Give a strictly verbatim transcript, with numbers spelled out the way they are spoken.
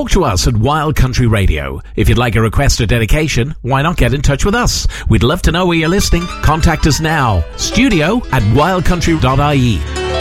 talk to us at Wild Country Radio. If you'd like a request or dedication, why not get in touch with us? We'd love to know where you're listening. Contact us now. Studio at wild country dot I E.